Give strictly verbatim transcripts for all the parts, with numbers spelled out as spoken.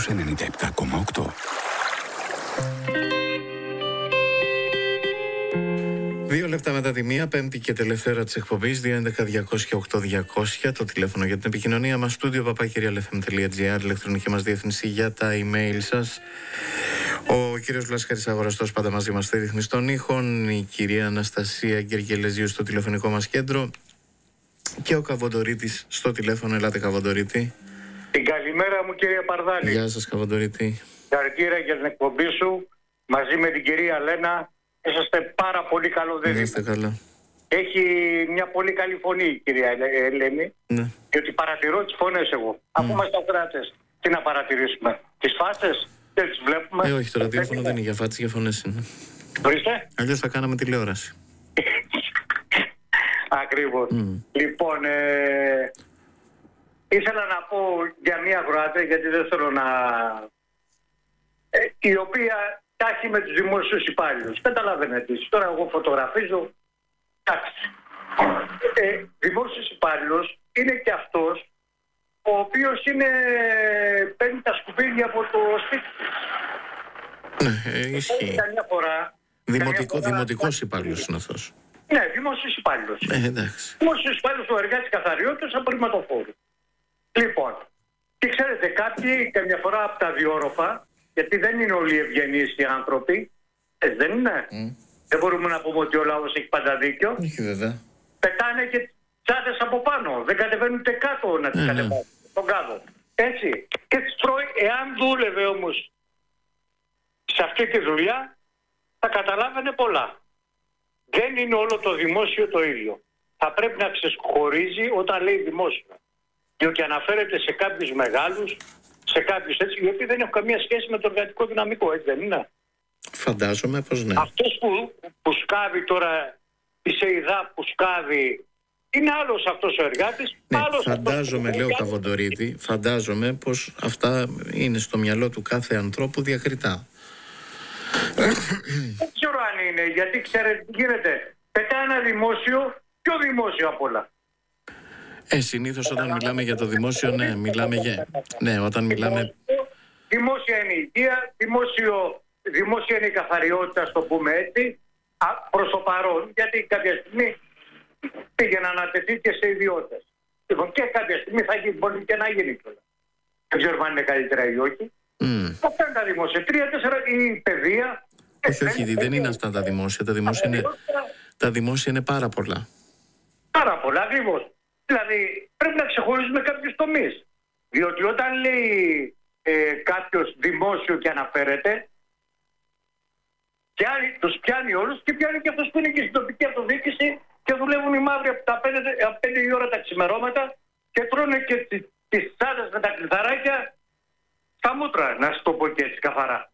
ενενήντα επτά κόμμα οκτώ. Δύο λεπτά μετά τη μία, πέμπτη και τελευταία ώρα της εκπομπής, δύο έντεκα διακόσια οκτώ διακόσια, το τηλέφωνο για την επικοινωνία μας, στούντιο παπάκυριαλεφm τελεία τζι άρ, ηλεκτρονική μας διεύθυνση για τα email σας. Ο κύριος Βλάσχαρης Αγοραστός πάντα μαζί μας στη ρύθμιση των ήχων, η κυρία Αναστασία Γεργελεζίου στο τηλεφωνικό μας κέντρο και ο Καβοντορίτης στο τηλέφωνο. Ελάτε, Καβοντορίτη. Την καλημέρα μου, κυρία Παρδάλη. Γεια σας, Καβοντορίτη. Συγχαρητήρια για την εκπομπή σου μαζί με την κυρία Λένα. Είσαστε πάρα πολύ καλό δίδυμο. Είστε καλά. Έχει μια πολύ καλή φωνή η κυρία Ελένη. Ναι. Διότι παρατηρώ τις φωνές εγώ. Mm. Αφού είμαστε ακράτες, τι να παρατηρήσουμε? Τις φάτσες δεν τις βλέπουμε. Ε, όχι, το ραδιόφωνο δεν είναι για φάτσες, για φωνές είναι. Ορίστε. Αλλιώς θα κάναμε τηλεόραση. Ακριβώς. Mm. Λοιπόν, ε, ήθελα να πω για μία ακροάτρια, γιατί δεν θέλω να... Ε, η οποία τάχει με τους δημόσιους υπάλληλους. Καταλαβαίνετε. Τώρα εγώ φωτογραφίζω. Εντάξει. Ε, δημόσιος υπάλληλος είναι και αυτός ο οποίος είναι, παίρνει τα σκουπίδια από το σπίτι του. Ναι, ε, ισχύει. Καμιά φορά... Δημοτικό, δημοτικός υπάλληλος είναι αυτός. Ναι, δημόσιος υπάλληλος. Ε, εντάξει. Δημόσιος υπάλληλος ο εργάτης καθαριότητας απορριμματοφόρου. Λοιπόν, και ξέρετε, κάποιοι καμιά φορά από τα διόρροφα, γιατί δεν είναι όλοι ευγενείς οι άνθρωποι, ε, δεν είναι. Mm. Δεν μπορούμε να πούμε ότι ο λαός έχει πάντα δίκιο. Όχι, βέβαια. Πετάνε και τσάντες από πάνω. Δεν κατεβαίνουν ούτε κάτω να τις mm. κατεβάσουν. Τον κάτω. Έτσι. Και τις τρώει. Εάν δούλευε όμως σε αυτή τη δουλειά, θα καταλάβαινε πολλά. Δεν είναι όλο το δημόσιο το ίδιο. Θα πρέπει να ξεχωρίζει όταν λέει δημόσιο. Διότι αναφέρεται σε κάποιους μεγάλους, σε κάποιους έτσι, οι οποίοι δεν έχουν καμία σχέση με το εργατικό δυναμικό, έτσι δεν είναι? Φαντάζομαι πως ναι. Αυτός που, που σκάβει τώρα, η ΣΕΙΔΑ που σκάβει, είναι άλλος αυτός ο εργάτης. Ναι, άλλος φαντάζομαι, λέω Καβοντορίτη, φαντάζομαι πως αυτά είναι στο μυαλό του κάθε ανθρώπου διακριτά. Δεν ξέρω αν είναι, γιατί ξέρετε τι γίνεται. Πετά ένα δημόσιο, πιο δημόσιο απ' όλα. Ε, συνήθως όταν μιλάμε για το δημόσιο, ναι, μιλάμε για... Ναι, όταν μιλάμε... Δημόσια είναι η υγεία, δημόσιο, δημόσια είναι η καθαριότητα, στο πούμε έτσι, προς το παρόν, γιατί κάποια στιγμή πήγε να ανατεθεί και σε ιδιώτες. Λοιπόν, και κάποια στιγμή θα γίνει, μπορεί και να γίνει κιόλας. Δεν ξέρουμε αν είναι καλύτερα ή όχι. Mm. Αυτά είναι τα δημόσια. Τρία, τέσσερα, η παιδεία... Όχι, όχι, δεν, δεν είναι αυτά τα δημόσια. Τα δημόσια είναι, τα δημόσια είναι πάρα πολλά. Πάρα πολλά, ακριβώς. Δηλαδή πρέπει να ξεχωρίζουμε κάποιους τομείς. Διότι όταν λέει ε, κάποιος δημόσιο και αναφέρεται, πιάνει, τους πιάνει όλους και πιάνει και αυτούς που είναι και στην τοπική αυτοδιοίκηση και δουλεύουν οι μαύροι από τα πέντε η ώρα τα ξημερώματα και τρώνε και τις, τις τσάντες με τα κλειδαράκια στα μούτρα, να σου το πω και έτσι καθαρά.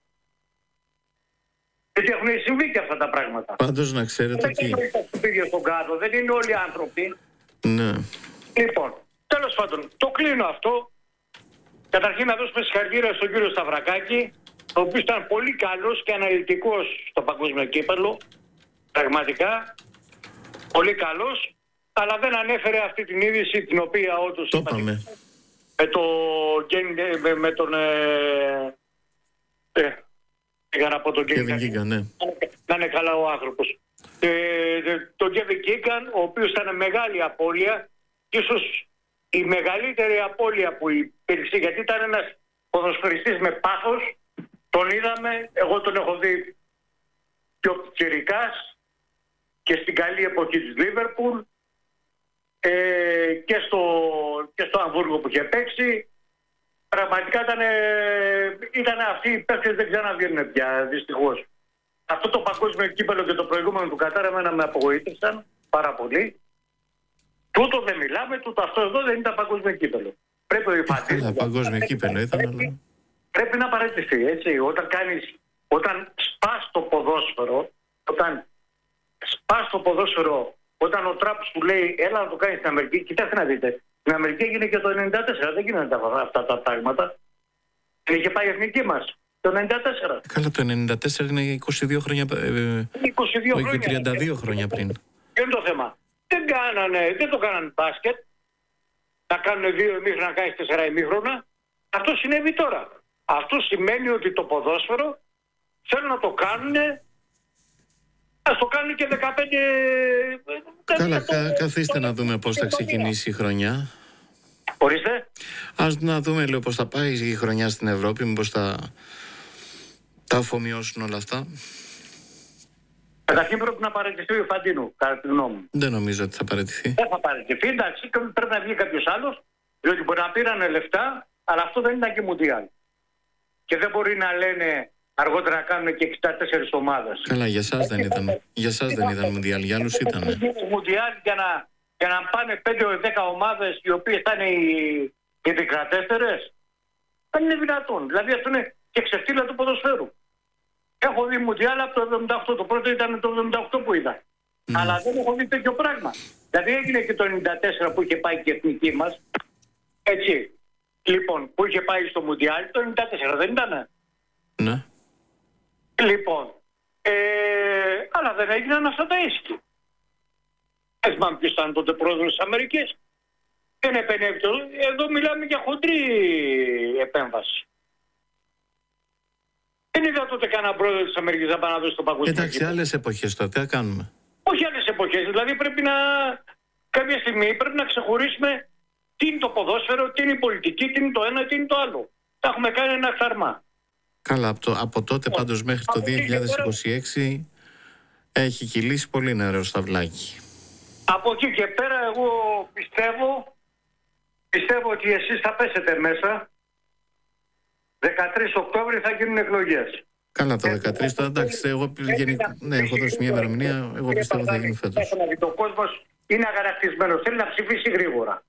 Γιατί έχουν συμβεί και αυτά τα πράγματα. Πάντως να ξέρετε ότι... Δεν είναι στον κάτω, δεν είναι όλοι άνθρωποι. Ναι. Λοιπόν, τέλος πάντων, το κλείνω αυτό. Καταρχήν να δώσουμε συγχαρητήρια στον κύριο Σταυρακάκη, ο οποίος ήταν πολύ καλός και αναλυτικός στο παγκόσμιο κύπελλο. Πραγματικά, πολύ καλός, αλλά δεν ανέφερε αυτή την είδηση την οποία όντως... Το είπαμε. Με, το, με, με τον... Ε, ε, πήγαν από τον Κέβιν Κίγκαν, ναι. Να είναι καλά ο άνθρωπος. Ε, τον Κέβιν Κίγκαν, ο οποίος ήταν μεγάλη απώλεια, ίσως η μεγαλύτερη απώλεια που υπήρξε, γιατί ήταν ένας ποδοσφαιριστής με πάθος. Τον είδαμε, εγώ τον έχω δει πιο πιτσιρικάς και στην καλή εποχή της Λίβερπουλ ε, και, στο, και στο Αμβούργο που είχε παίξει. Πραγματικά ήταν, ήταν αυτοί οι παίκτες, δεν ξαναβγαίνουν πια, δυστυχώς. Αυτό το παγκόσμιο κύπελλο και το προηγούμενο του Κατάρ εμένα με απογοήτευσαν πάρα πολύ. Τούτο δεν μιλάμε, τούτο αυτό εδώ δεν ήταν παγκόσμιο κύπελλο. Πρέπει ο Ιφαντής... Ένα παγκόσμιο κύπελλο ήταν, πρέπει, αλλά... πρέπει να παραιτηθεί, έτσι. Όταν κάνεις, όταν σπάς το ποδόσφαιρο, όταν σπάς το ποδόσφαιρο, όταν ο Τραπ σου λέει έλα να το κάνεις στην Αμερική, κοιτάξτε να δείτε. Στην Αμερική έγινε και το ενενήντα τέσσερα, δεν γίνανε αυτά τα πράγματα. Είχε πάει η εθνική μας το ενενήντα τέσσερα. Καλά, το ενενήντα τέσσερα είναι είκοσι δύο χρόνια, ε, είκοσι δύο όχι, χρόνια. τριάντα δύο χρόνια πριν. Ποιο είναι το θέμα? Δεν, κάνανε, δεν το κάνανε μπάσκετ. Να κάνουν δύο ημίχρονα, να κάνεις τέσσερα ημίχρονα. Αυτό συνέβη τώρα. Αυτό σημαίνει ότι το ποδόσφαιρο θέλουν να το κάνουν, ας το κάνουν και δεκαπέντε... Καλά, κα, καθίστε να δούμε πώς θα ξεκινήσει η χρονιά. Ορίστε. Ας να δούμε, λέω, πώς θα πάει η χρονιά στην Ευρώπη, μήπως θα τα αφομοιώσουν όλα αυτά. Καταρχήν πρέπει να παραιτηθεί ο Φαντίνου, κατά τη γνώμη μου. Δεν νομίζω ότι θα παραιτηθεί. Δεν θα παραιτηθεί, εντάξει, πρέπει να βγει κάποιος άλλος, διότι μπορεί να πήρανε λεφτά, αλλά αυτό δεν ήταν και Μουντιάλ. Και δεν μπορεί να λένε αργότερα να κάνουν και εξήντα τέσσερις ομάδες. Καλά, για εσάς δεν ήταν, για εσάς δεν ήταν Μουντιάλ, για άλλους ήταν. Μουντιάλ για να, για να πάνε πέντε δέκα ομάδες οι οποίες θα είναι οι, οι επικρατέστερες. Δεν είναι δυνατόν. Δηλαδή αυτό είναι και ξεφτύλα του ποδοσφαίρου. Έχω δει Μουντιάλ από το εβδομήντα οκτώ. Το πρώτο ήταν το εβδομήντα οκτώ που είδα. Mm. Αλλά δεν έχω δει τέτοιο πράγμα. Δηλαδή έγινε και το ενενήντα τέσσερα που είχε πάει και η εθνική μας. Έτσι. Λοιπόν, που είχε πάει στο Μουντιάλ το ενενήντα τέσσερα, δεν ήτανε? Ναι. Λοιπόν, ε, αλλά δεν έγιναν αυτά τα ίσχυ. Δεν θυμάμαι ποιος ήταν τότε πρόεδρος της Αμερικής. Δεν επενεύει. Εδώ μιλάμε για χοντρή επέμβαση. Δεν είδα τότε κανένα πρόεδρο της Αμερικής να πάει να δώσει το παγκόσμιο. Εντάξει, άλλες εποχές τότε, τι κάνουμε. Όχι άλλες εποχές. Δηλαδή πρέπει να, κάποια στιγμή πρέπει να ξεχωρίσουμε τι είναι το ποδόσφαιρο, τι είναι η πολιτική, τι είναι το ένα, τι είναι το άλλο. Τα έχουμε κάνει ένα χταρμά. Καλά, από, το, από τότε πάντως μέχρι το δύο χιλιάδες είκοσι έξι έχει κυλήσει πολύ νερό στα βλάκι. Από εκεί και πέρα εγώ πιστεύω, πιστεύω ότι εσείς θα πέσετε μέσα. δεκατρείς Οκτώβρη θα γίνουν εκλογές. Καλά, το δεκατρείς, το εντάξει, εγώ γενικά, ναι, έχω δώσει μια ημερομηνία, εγώ πιστεύω θα γίνει φέτος. Ο κόσμος είναι αγανακτισμένος, θέλει να ψηφίσει γρήγορα.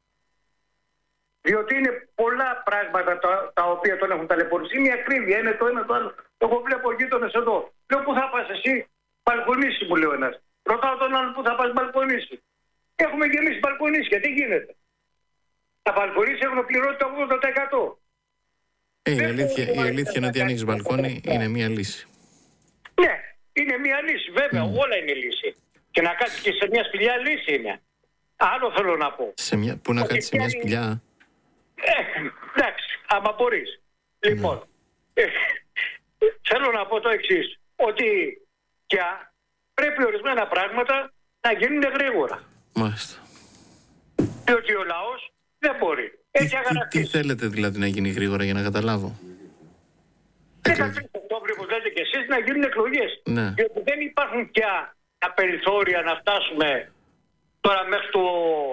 Διότι είναι πολλά πράγματα τα, τα οποία τον έχουν ταλαιπωρήσει. Είναι η ακρίβεια, είναι το ένα το άλλο. Εγώ βλέπω γείτονες εδώ. Λέω, πού θα πας εσύ? Μπαλκονίσει, μου λέει ο ένας. Ρωτάω τον άλλον, πού θα πας? Μπαλκονίσει. Έχουμε γεμίσει μπαλκονίσια, τι γίνεται? Τα μπαλκονίσια έχουν πληρώσει το ογδόντα τοις εκατό. Ε, η αλήθεια, η αλήθεια είναι ότι ανοίξει μπαλκόνι είναι μια λύση. Ναι, είναι μια λύση, βέβαια, mm. όλα είναι λύση. Και να κάτσει και σε μια σπηλιά λύση είναι. Άλλο θέλω να πω. Σε μια, πού να κάτσει σε μια σπηλιά? Ε, εντάξει, άμα μπορείς. Mm. Λοιπόν, ε, θέλω να πω το εξής, ότι πια πρέπει ορισμένα πράγματα να γίνουν γρήγορα. Μάλιστα. Διότι ο λαός δεν μπορεί. Τι, τι, τι θέλετε δηλαδή να γίνει γρήγορα για να καταλάβω? δεκατρείς Οκτώβρη που λέτε και εσείς να γίνουν εκλογές. Ναι. Διότι δεν υπάρχουν πια τα περιθώρια να φτάσουμε τώρα μέχρι το,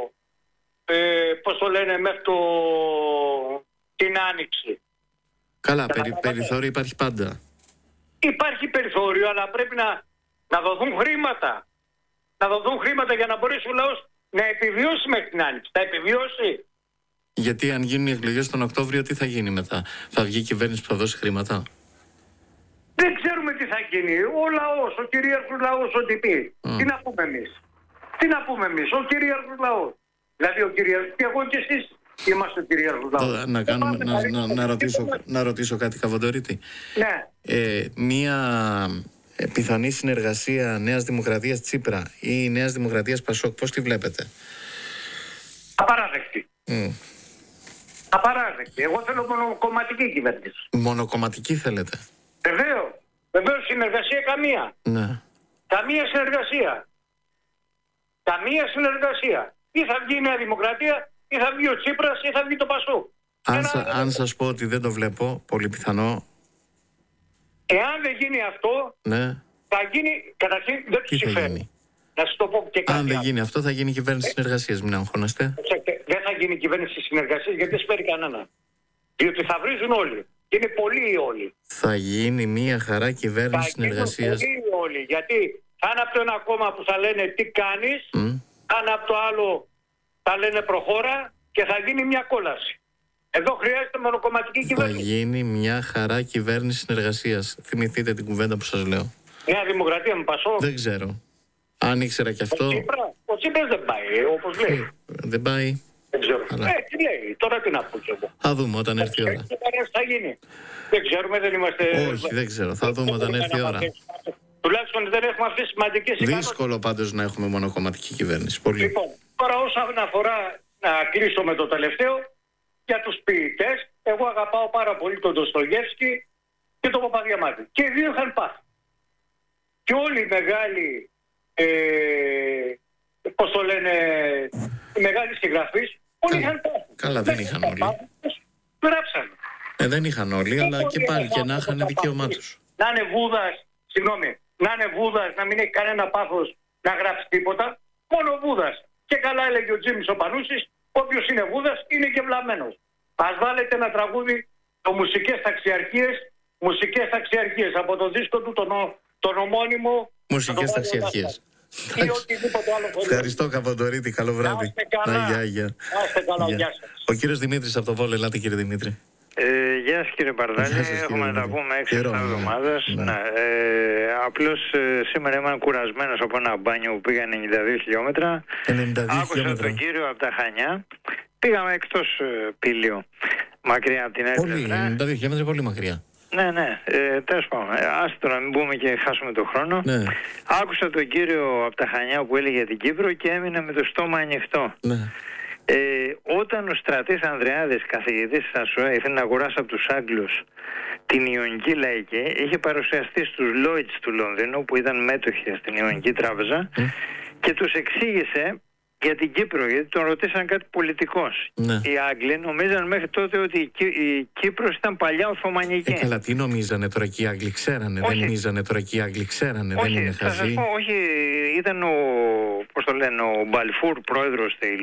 ε, πώς το λένε, μέχρι το, την Άνοιξη. Καλά, περι, περιθώριο υπάρχει πάντα. Υπάρχει περιθώριο, αλλά πρέπει να, να δοθούν χρήματα. Να δοθούν χρήματα για να μπορέσει ο λαός να επιβιώσει μέχρι την Άνοιξη. Θα επιβιώσει. Γιατί αν γίνουν οι εκλογές τον Οκτώβριο, τι θα γίνει μετά? Θα βγει η κυβέρνηση που θα δώσει χρήματα? Δεν ξέρουμε τι θα γίνει. Ο λαός, ο κυρίαρχος λαός, ό,τι πει. Mm. Τι να πούμε εμείς? Τι να πούμε εμείς? Ο κυρίαρχος λαός. Δηλαδή ο κυρίαρχος, και εγώ και εσείς είμαστε ο κυρίαρχος λαός. Να, κάνουμε, να, να, να, ρωτήσω, να ρωτήσω κάτι, Καβοντορίτη. Ναι. Ε, μία πιθανή συνεργασία Νέας Δημοκρατίας Τσίπρα ή Νέας Δημοκρατίας Πασόκ, πώς τη βλέπετε? Απαράδεκτη. Mm. Απαράδεκτη. Εγώ θέλω μονοκομματική κυβέρνηση. Μονοκομματική θέλετε? Βεβαίως. Βεβαίως συνεργασία καμία. Ναι. Καμία συνεργασία. Καμία συνεργασία. Ή θα βγει η Νέα Δημοκρατία, ή θα βγει ο Τσίπρας, ή θα βγει το Πασόκ. Αν, σα, αν σας πω ότι δεν το βλέπω, πολύ πιθανό. Εάν δεν γίνει αυτό, ναι. θα γίνει, καταρχήν δεν τους συμφέρει. Να σας το πω και κάτι. Αν δεν γίνει αυτό, θα γίνει κυβέρνηση συνεργασίας, μην αγχώνεστε. Δεν θα γίνει κυβέρνηση συνεργασίας, γιατί δεν συμφέρει κανένα. Διότι θα βρίζουν όλοι. Και είναι πολλοί όλοι. Θα γίνει μια χαρά κυβέρνηση συνεργασίας. Θα γίνουν πολλοί όλοι. Γιατί θα είναι από το ένα κόμμα που θα λένε τι κάνεις, mm. θα είναι από το άλλο θα λένε προχώρα και θα γίνει μια κόλαση. Εδώ χρειάζεται μονοκομματική κυβέρνηση. Θα γίνει μια χαρά κυβέρνηση συνεργασίας. Θυμηθείτε την κουβέντα που σας λέω. Νέα Δημοκρατία με Πασόκ. Δεν ξέρω. Αν ήξερα κι αυτό. Ο Τσίπρας δεν πάει, όπως λέει. Ε, δεν πάει. Δεν ξέρω. Αλλά... Ε, τι λέει, τώρα τι να πω κι εγώ. Θα δούμε όταν έρθει η ώρα. Θα γίνει. Δεν ξέρουμε, δεν είμαστε. Όχι, δεν ξέρω. Θα δούμε όταν έρθει η ώρα. Τουλάχιστον δεν έχουμε αυτές τις σημαντικές ικανότητες. Δύσκολο πάντως να έχουμε μονοκομματική κυβέρνηση. Πολύ. Λοιπόν, τώρα όσον αφορά, να κλείσω με το τελευταίο, για τους ποιητές, εγώ αγαπάω πάρα πολύ τον Ντοστογεύσκη και τον Παπαδιαμάντη. Και οι δύο είχαν πάθει. Και όλοι οι μεγάλοι, ε, πώς το λένε, οι μεγάλοι συγγραφείς, όλοι Καλά. είχαν πάθει. Καλά, δεν είχαν όλοι. Γράψανε. Ε, δεν είχαν όλοι, αλλά και πάλι και να είχαν δικαίωμά τους. Να είναι Βούδας, συγγνώμη, να είναι Βούδας, να μην έχει κανένα πάθος να γράψει τίποτα. Μόνο Βούδας. Και καλά έλεγε ο Τζίμις ο Πανούσης, όποιος είναι Βούδας είναι και βλαμμένος. Ας βάλετε ένα τραγούδι, το Μουσικές Ταξιαρχίες, Μουσικές Ταξιαρχίες, από το δίσκο του τον, τον ομώνυμο. Μουσικές Ταξιαρχίες. Ή οτιδήποτε άλλο. Ευχαριστώ, Καποντορίτη. Καλό βράδυ. Να είστε καλά. Γεια, γεια. Να είστε καλά. Γεια. Γεια σας. Ο κύριος Δημήτρης από το Βόλο. Ελάτε, κύριε Δημήτρη. Ε, γεια σας κύριε Παρδάλη, Γεια σας, έχουμε να τα κύριε πούμε έξι Χαίρομαι. εβδομάδες. Ναι. Ναι. Ε, απλώς ε, σήμερα ήμουν κουρασμένος από ένα μπάνιο που πήγα ενενήντα δύο χιλιόμετρα. ενενήντα δύο Άκουσα χιλιόμετρα. τον κύριο από τα Χανιά. Πήγαμε εκτός ε, Πήλιο, μακριά από την άλλη Πολύ, πλευρά. ενενήντα δύο χιλιόμετρα πολύ μακριά. Ναι, ναι, ε, τέλος πάντων. Ε, άστο να μην πούμε και χάσουμε τον χρόνο. Ναι, Άκουσα τον κύριο από τα Χανιά που έλεγε για την Κύπρο και έμεινα με το στόμα ανοιχτό. ναι. Ε, όταν ο Στρατής Ανδρεάδης, καθηγητής της ΑΣΟΕ, ήθελε να αγοράσει από τους Άγγλους την Ιωνική Λαϊκή, είχε παρουσιαστεί στους Lloyds του Λονδίνου, που ήταν μέτοχοι στην Ιωνική Τράπεζα, Mm. και τους εξήγησε για την Κύπρο, γιατί τον ρωτήσαν κάτι πολιτικός. Ναι. Οι Άγγλοι νομίζαν μέχρι τότε ότι η, Κύ- η Κύπρος ήταν παλιά Οθωμανική. Ε, καλά, τι νομίζανε τώρα και οι Άγγλοι, ξέρανε. Όχι. Δεν νομίζανε τώρα και οι Άγγλοι, ξέρανε. Όχι, δεν είναι θα σας χαζοί. πω, όχι, ήταν ο, πώς το λένε, ο Μπαλφούρ πρόεδρος της